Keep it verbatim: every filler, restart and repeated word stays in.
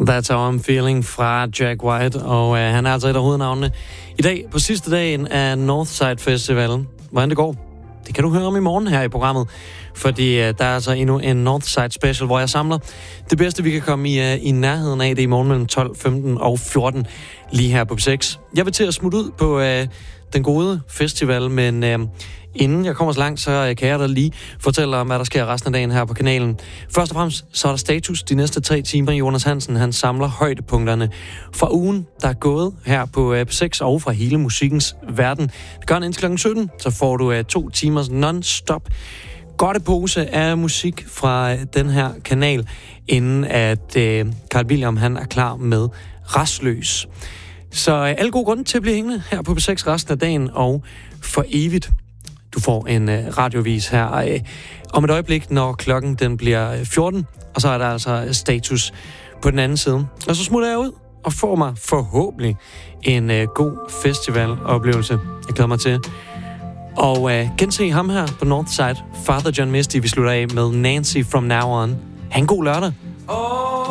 That's How I'm Feeling fra Jack White, og øh, han er altså et af hovednavnene i dag på sidste dagen af Northside Festivalen. Hvordan det går, det kan du høre om i morgen her i programmet, fordi øh, der er altså endnu en Northside Special, hvor jeg samler det bedste, vi kan komme i, øh, i nærheden af det i morgen mellem tolv, femten og fjorten lige her på P seks. Jeg vil til at smutte ud på øh, den gode festival, men øh, inden jeg kommer så langt, så kan jeg da lige fortælle om, hvad der sker resten af dagen her på kanalen. Først og fremmest, så er der status de næste tre timer. Jonas Hansen, han samler højdepunkterne fra ugen, der er gået her på P seks og fra hele musikkens verden. Det gør han indtil klokken sytten, så får du uh, to timers non-stop godte pose af musik fra den her kanal, inden at uh, Carl William, han er klar med Rastløs. Så uh, alle gode grunde til at blive hængende her på P seks resten af dagen og for evigt. Du får en uh, radiovis her uh, om et øjeblik, når klokken den bliver fjorten, og så er der altså status på den anden side. Og så smutter jeg ud og får mig forhåbentlig en uh, god festivaloplevelse. Jeg glæder mig til. Og uh, gense ham her på Northside, Father John Misty. Vi slutter af med Nancy From Now On. Ha' en god lørdag.